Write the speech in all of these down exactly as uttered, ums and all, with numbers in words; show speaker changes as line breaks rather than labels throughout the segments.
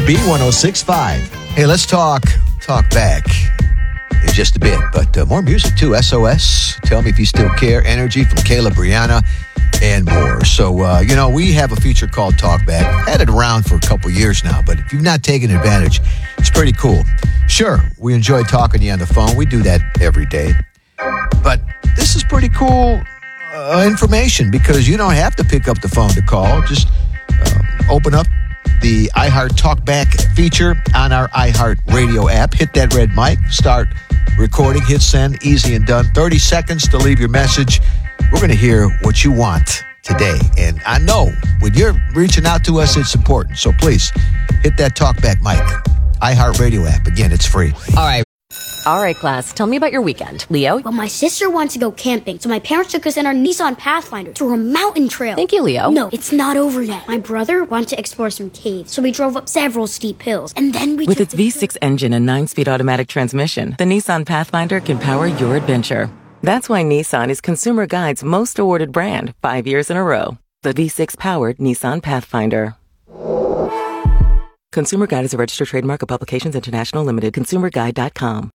B one oh six point five. Hey, let's talk, talk back in just a bit, but uh, more music too. S O S, Tell Me If You Still Care, Energy from Kayla Brianna, and more. So, uh, you know, we have a feature called Talk Back. Had it around for a couple years now, but if you've not taken advantage, it's pretty cool. Sure, we enjoy talking to you on the phone. We do that every day. But this is pretty cool uh, information because you don't have to pick up the phone to call. Just uh, open up the iHeart Talkback feature on our iHeart Radio app. Hit that red mic, start recording, hit send, easy and done. thirty seconds to leave your message. We're going to hear what you want today. And I know when you're reaching out to us, it's important. So please hit that Talkback mic. iHeart Radio app. Again, it's free.
All right. All right, class. Tell me about your weekend. Leo?
Well, my sister wants to go camping, so my parents took us in our Nissan Pathfinder to a mountain trail.
Thank you, Leo.
No, it's not over yet. My brother wanted to explore some caves, so we drove up several steep hills, and then we
With
took
its
the
V six engine and nine-speed automatic transmission, the Nissan Pathfinder can power your adventure. That's why Nissan is Consumer Guide's most awarded brand, five years in a row. The V six-powered Nissan Pathfinder. Consumer Guide is a registered trademark of Publications International Limited. consumer guide dot com.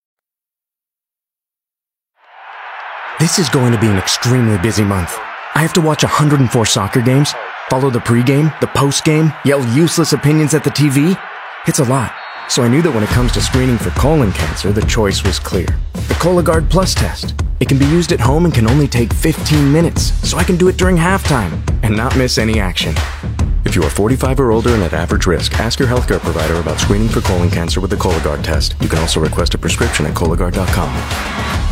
This is going to be an extremely busy month. I have to watch one hundred four soccer games, follow the pregame, the postgame, yell useless opinions at the T V. It's a lot. So I knew that when it comes to screening for colon cancer, the choice was clear. The Cologuard Plus test. It can be used at home and can only take fifteen minutes, so I can do it during halftime and not miss any action. If you are forty-five or older and at average risk, ask your healthcare provider about screening for colon cancer with the Cologuard test. You can also request a prescription at Cologuard dot com.